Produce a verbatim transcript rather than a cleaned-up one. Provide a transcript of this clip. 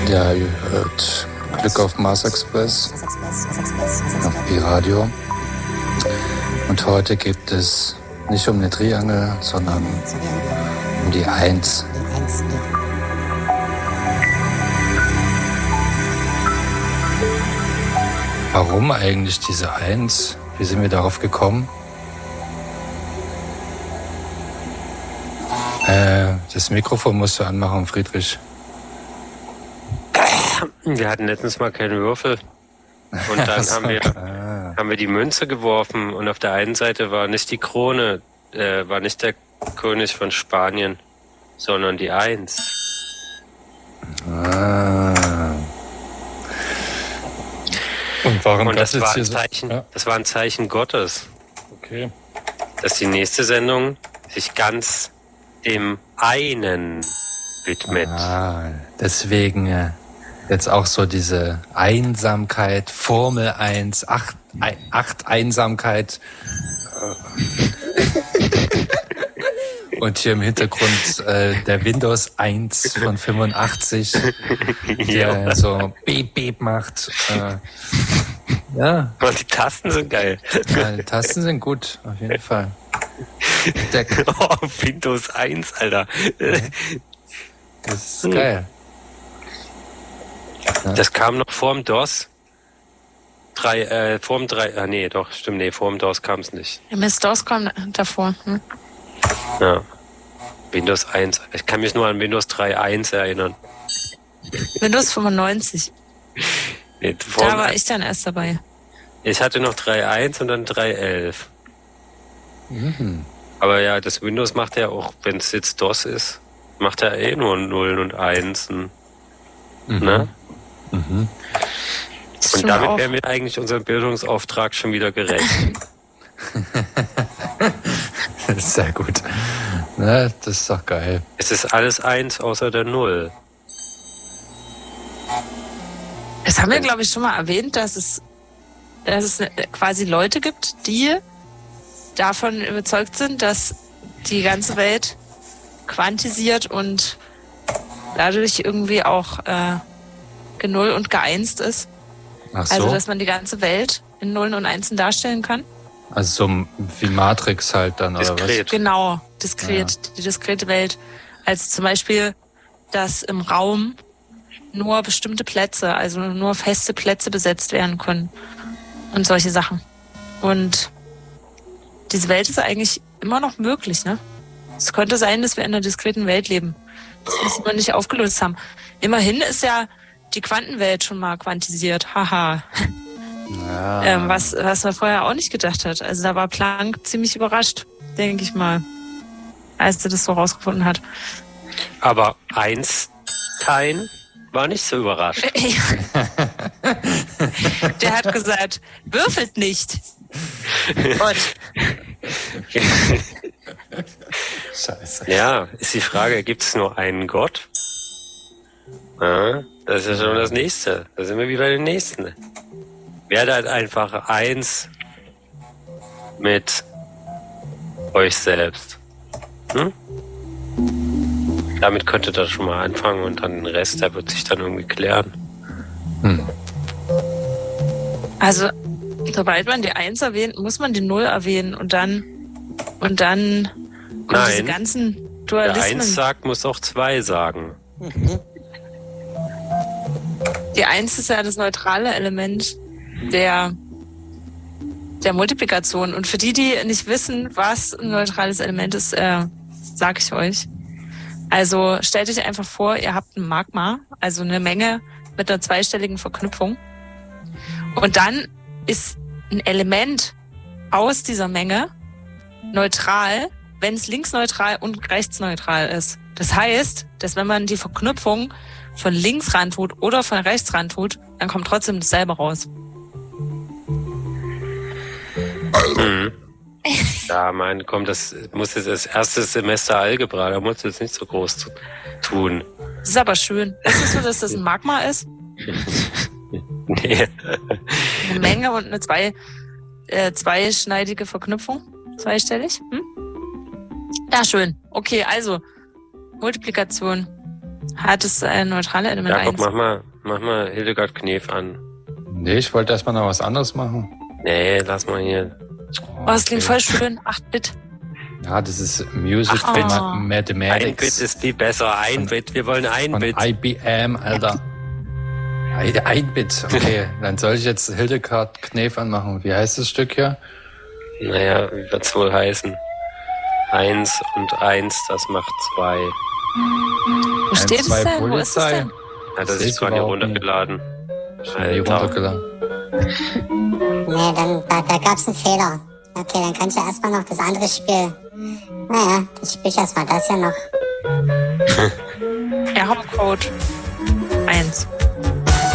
Ja, ihr hört Glück auf Mars Express auf Pi-Radio. Und heute geht es nicht um eine Triangel, sondern um die Eins. Warum eigentlich diese Eins? Wie sind wir darauf gekommen? Äh, das Mikrofon musst du anmachen, Friedrich. Wir hatten letztens mal keinen Würfel. Und dann haben wir, ah. haben wir die Münze geworfen und auf der einen Seite war nicht die Krone, äh, war nicht der König von Spanien, sondern die Eins. Ah. Und warum und das, das, war ein so? Zeichen, ja. das war ein Zeichen Gottes. Okay. Dass die nächste Sendung sich ganz dem einen widmet. Ah, deswegen äh, jetzt auch so diese Einsamkeit, Formel eins, acht, acht Einsamkeit. Und hier im Hintergrund äh, der Windows eins von fünfundachtzig, der ja. so Beep Beep macht. Äh, ja. Und die Tasten sind geil. Ja, die Tasten sind gut, auf jeden Fall. Der oh, Windows eins, Alter. Das ist geil. Ja. Das kam noch vorm DOS. Drei, äh, vorm drei, ah nee, doch, stimmt, nee, vorm DOS kam es nicht. M S-DOS kam davor. Hm? Ja. Windows eins. Ich kann mich nur an Windows drei Punkt eins erinnern. Windows fünfundneunzig. Nee, da war ich dann erst dabei. Ich hatte noch drei Punkt eins und dann drei Punkt elf. Mhm. Aber ja, das Windows macht ja auch, wenn es jetzt DOS ist, macht er eh nur Nullen und Einsen. Mhm. Ne? Mhm. Und damit wären wir eigentlich unserem Bildungsauftrag schon wieder gerecht. Sehr gut. Ne, das ist doch geil. Es ist alles eins außer der Null. Das haben wir, glaube ich, schon mal erwähnt, dass es, dass es quasi Leute gibt, die davon überzeugt sind, dass die ganze Welt quantisiert und dadurch irgendwie auch äh, genull und geeinst ist. Ach so. Also, dass man die ganze Welt in Nullen und Einsen darstellen kann. Also so wie Matrix halt dann, diskret. Oder was? Genau, diskret, ja. Die diskrete Welt. Also zum Beispiel, dass im Raum nur bestimmte Plätze, also nur feste Plätze besetzt werden können. Und solche Sachen. Und diese Welt ist eigentlich immer noch möglich, ne? Es könnte sein, dass wir in einer diskreten Welt leben. Das müssen wir nicht aufgelöst haben. Immerhin ist ja die Quantenwelt schon mal quantisiert. Haha. Ja. Ähm, was, was man vorher auch nicht gedacht hat. Also da war Planck ziemlich überrascht, denke ich mal, als er das so rausgefunden hat. Aber Einstein war nicht so überrascht. Der hat gesagt, würfelt nicht. Gott. Scheiße. Ja, ist die Frage, gibt es nur einen Gott? Ja, das ist ja schon das Nächste. Da sind wir wie bei den Nächsten. Werdet halt einfach eins mit euch selbst. Hm? Damit könntet ihr schon mal anfangen und dann den Rest, der wird sich dann irgendwie klären. Hm. Also, sobald man die Eins erwähnt, muss man die Null erwähnen und dann und dann kommen Nein, diese ganzen wer Dualismen. eins sagt, muss auch zwei sagen. Mhm. Die Eins ist ja das neutrale Element der, der Multiplikation. Und für die, die nicht wissen, was ein neutrales Element ist, äh, sage ich euch. Also stellt euch einfach vor, ihr habt ein Magma, also eine Menge mit einer zweistelligen Verknüpfung. Und dann ist ein Element aus dieser Menge neutral, wenn es linksneutral und rechtsneutral ist. Das heißt, dass wenn man die Verknüpfung von links ran tut oder von rechts ran tut, dann kommt trotzdem dasselbe raus. Mhm. Ja, man, komm, das muss jetzt das erste Semester Algebra, da musst du jetzt nicht so groß tun. Das ist aber schön. Ist es so, dass das ein Magma ist? Nee. Eine Menge und eine zwei, äh, zweischneidige Verknüpfung? Zweistellig? Hm? Ja, schön. Okay, also Multiplikation. Hat es ein neutrale Element Jakob, eins? mach mal, mach mal Hildegard Knef an. Nee, ich wollte erstmal noch was anderes machen. Nee, lass mal hier. Oh, das klingt voll schön. acht Bit. Ja, das ist Music Ach, for oh. Ma- Ein Bit Mathematics. ist viel besser. Ein Bit. Wir wollen ein Von Bit. I B M, Alter. Ein, ein Bit. Okay, dann soll ich jetzt Hildegard Knef anmachen. Wie heißt das Stück hier? Naja, wie wird's wohl heißen? Eins und eins, das macht zwei. Wo Eins, steht es zwei, denn? Wo ist es Polizei. denn? Hat er Das sich ist zwar nicht überhaupt nicht. runtergeladen. Schon nie runtergeladen. Nee, dann, da, da gab's einen Fehler. Okay, dann kann ich ja erstmal noch das andere Spiel. Naja, ich spiele erstmal das ja noch. Ja, Hauptcode eins.